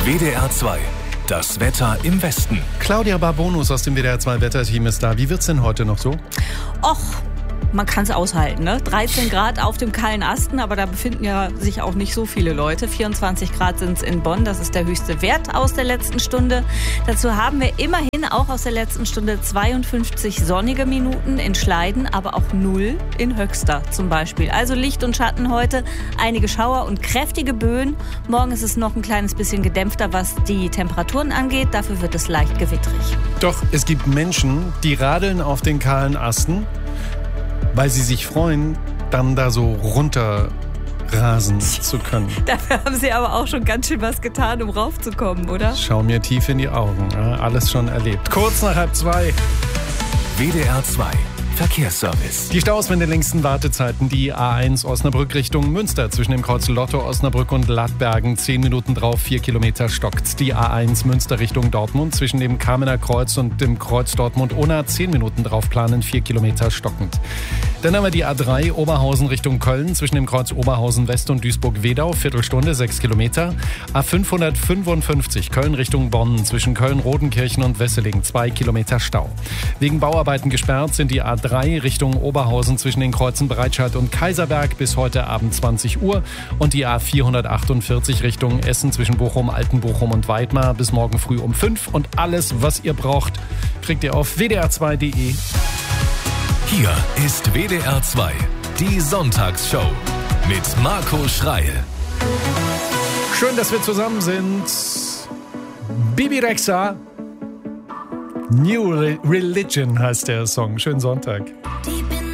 WDR 2. Das Wetter im Westen. Claudia Barbonus aus dem WDR 2 Wetterteam ist da. Wie wird's denn heute noch so? Och, man kann es aushalten, ne? 13 Grad auf dem kahlen Asten, aber da befinden ja sich auch nicht so viele Leute. 24 Grad sind es in Bonn, das ist der höchste Wert aus der letzten Stunde. Dazu haben wir immerhin auch aus der letzten Stunde 52 sonnige Minuten in Schleiden, aber auch 0 in Höxter zum Beispiel. Also Licht und Schatten heute, einige Schauer und kräftige Böen. Morgen ist es noch ein kleines bisschen gedämpfter, was die Temperaturen angeht. Dafür wird es leicht gewittrig. Doch es gibt Menschen, die radeln auf den kahlen Asten, weil sie sich freuen, dann da so runterrasen zu können. Dafür haben Sie aber auch schon ganz schön was getan, um raufzukommen, oder? Schau mir tief in die Augen. Ja, alles schon erlebt. Kurz nach 1:30. WDR 2. Verkehrsservice. Die Staus mit den längsten Wartezeiten. Die A1 Osnabrück Richtung Münster zwischen dem Kreuz Lotto Osnabrück und Lattbergen. 10 Minuten drauf, 4 Kilometer stockt. Die A1 Münster Richtung Dortmund zwischen dem Kamener Kreuz und dem Kreuz Dortmund-Unna. 10 Minuten drauf planen, 4 Kilometer stockend. Dann haben wir die A3 Oberhausen Richtung Köln zwischen dem Kreuz Oberhausen West und Duisburg-Wedau. Viertelstunde, 6 Kilometer. A555 Köln Richtung Bonn zwischen Köln-Rodenkirchen und Wesseling. 2 Kilometer Stau. Wegen Bauarbeiten gesperrt sind die A3 Richtung Oberhausen zwischen den Kreuzen Breitscheid und Kaiserberg bis heute Abend 20 Uhr und die A448 Richtung Essen zwischen Bochum, Altenbochum und Weidmar bis morgen früh um 5. Und alles, was ihr braucht, kriegt ihr auf wdr2.de. Hier ist WDR 2, die Sonntagsshow mit Marco Schreil. Schön, dass wir zusammen sind. Bibi Rexha. New Religion heißt der Song. Schönen Sonntag.